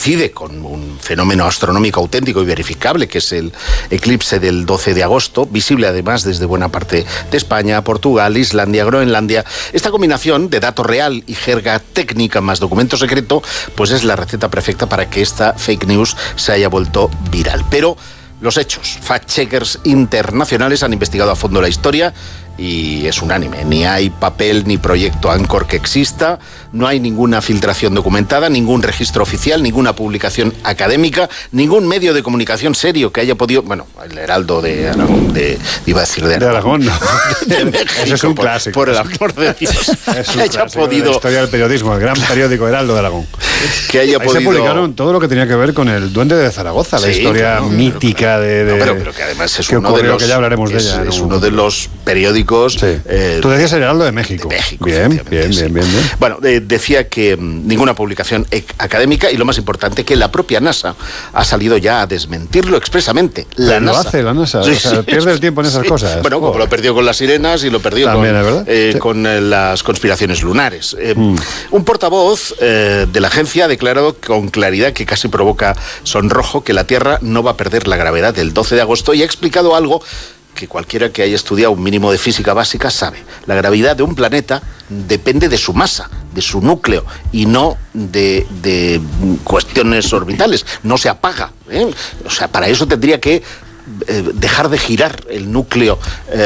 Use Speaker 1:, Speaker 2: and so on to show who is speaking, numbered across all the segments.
Speaker 1: coincide con un fenómeno astronómico auténtico y verificable, que es el eclipse del 12 de agosto, visible además desde buena parte de España, Portugal, Islandia, Groenlandia. Esta combinación de dato real y jerga técnica más documento secreto, pues es la receta perfecta para que esta fake news se haya vuelto viral. Pero los hechos, fact-checkers internacionales han investigado a fondo la historia y es unánime. Ni hay papel ni proyecto Anchor que exista, no hay ninguna filtración documentada, ningún registro oficial, ninguna publicación académica, ningún medio de comunicación serio que haya podido... Bueno, el Heraldo de Aragón, iba a decir de Aragón.
Speaker 2: De Aragón, no.
Speaker 1: De México,
Speaker 2: eso es un clásico.
Speaker 1: Por el amor de Dios.
Speaker 2: Es un
Speaker 1: que haya
Speaker 2: clásico
Speaker 1: podido...
Speaker 2: de la historia del periodismo, el gran periódico Heraldo de Aragón.
Speaker 1: Que haya
Speaker 2: Ahí
Speaker 1: podido...
Speaker 2: se publicaron todo lo que tenía que ver con el Duende de Zaragoza, la historia mítica de...
Speaker 1: Pero que además es
Speaker 2: que
Speaker 1: uno de los...
Speaker 2: que ya hablaremos de ella.
Speaker 1: Es uno de los periódicos...
Speaker 2: Sí. Tú decías el Heraldo de México.
Speaker 1: De México,
Speaker 2: bien.
Speaker 1: Bueno, decía que ninguna publicación académica, y lo más importante, que la propia NASA ha salido ya a desmentirlo expresamente. La NASA.
Speaker 2: Sí, o sea, pierde el tiempo en esas cosas.
Speaker 1: Bueno, como lo perdió con las sirenas y lo perdió
Speaker 2: también,
Speaker 1: con las conspiraciones lunares. Un portavoz de la agencia ha declarado con claridad, que casi provoca sonrojo, que la Tierra no va a perder la gravedad del 12 de agosto y ha explicado algo que cualquiera que haya estudiado un mínimo de física básica sabe. La gravedad de un planeta depende de su masa, de su núcleo, y no de cuestiones orbitales. No se apaga, ¿eh? O sea, para eso tendría que dejar de girar el núcleo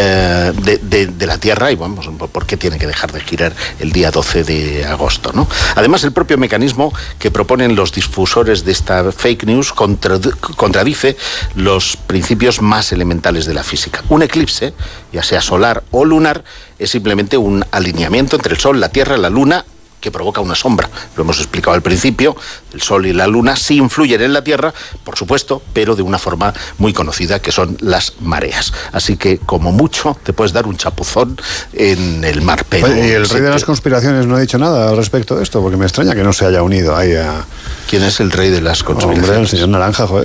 Speaker 1: de la Tierra, y vamos, ¿por qué tiene que dejar de girar el día 12 de agosto, ¿no? Además, el propio mecanismo que proponen los difusores de esta fake news contradice los principios más elementales de la física. Un eclipse, ya sea solar o lunar, es simplemente un alineamiento entre el Sol, la Tierra, la Luna, que provoca una sombra. Lo hemos explicado al principio. El Sol y la Luna sí influyen en la Tierra, por supuesto, pero de una forma muy conocida, que son las mareas. Así que, como mucho, te puedes dar un chapuzón en el mar. Pero
Speaker 2: y el rey de las conspiraciones no ha dicho nada al respecto de esto, porque me extraña que no se haya unido ahí a...
Speaker 1: ¿Quién es el rey de las conspiraciones?
Speaker 2: Hombre, el señor Naranja, joder.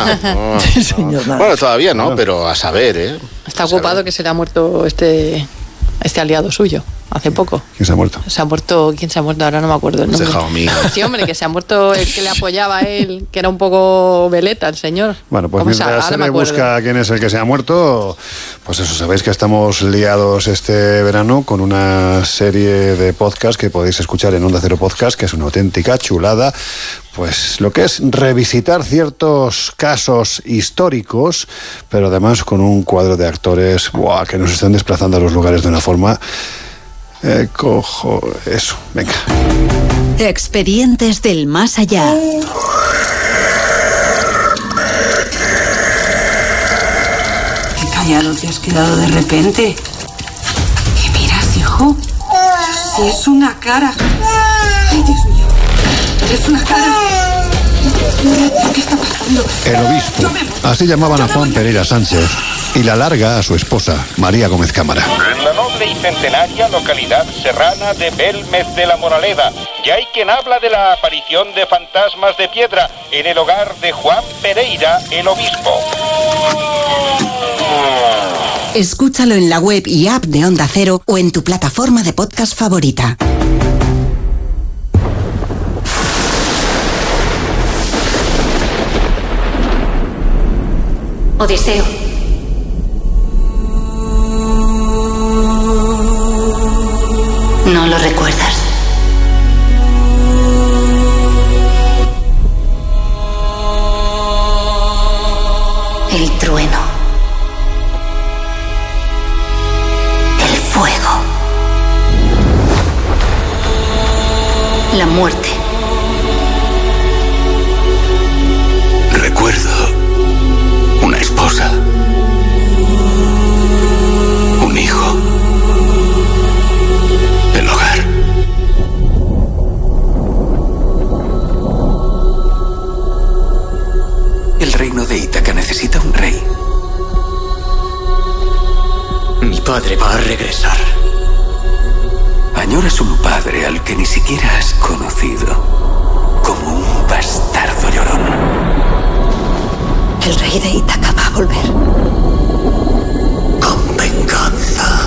Speaker 1: No. Bueno, todavía no, pero a saber, ¿eh?
Speaker 3: Está ocupado, que se le ha muerto este aliado suyo hace poco.
Speaker 2: ¿Quién se ha muerto?
Speaker 3: ¿Quién se ha muerto? Ahora no me acuerdo el nombre. Sí, hombre, que se ha muerto el que le apoyaba a él, que era un poco veleta el señor.
Speaker 2: Bueno, pues mientras se le busca quién es el que se ha muerto, pues eso, sabéis que estamos liados este verano con una serie de podcasts que podéis escuchar en Onda Cero Podcast, que es una auténtica chulada. Pues lo que es revisitar ciertos casos históricos, pero además con un cuadro de actores que nos están desplazando a los lugares de una forma... eso, venga.
Speaker 4: Expedientes del más allá.
Speaker 5: Qué callado te has quedado de repente. ¿Qué miras, hijo? Si es una cara. Ay, Dios mío. Es una cara. ¿Qué está pasando?
Speaker 2: El obispo. Así llamaban a Juan Pereira Sánchez y la larga a su esposa, María Gómez Cámara.
Speaker 6: En la noble y centenaria localidad serrana de Belmez de la Moraleda, ya hay quien habla de la aparición de fantasmas de piedra en el hogar de Juan Pereira, el obispo.
Speaker 4: Escúchalo en la web y app de Onda Cero o en tu plataforma de podcast favorita.
Speaker 7: Odiseo. ¿No lo recuerdas? El trueno. El fuego. La muerte.
Speaker 8: Recuerdo una esposa, un hijo, el hogar. El reino de Ítaca necesita un rey. Mi padre va a regresar. Añoras un padre al que ni siquiera has conocido, como un bastardo llorón.
Speaker 4: El rey de Ítaca va a volver.
Speaker 8: Con venganza.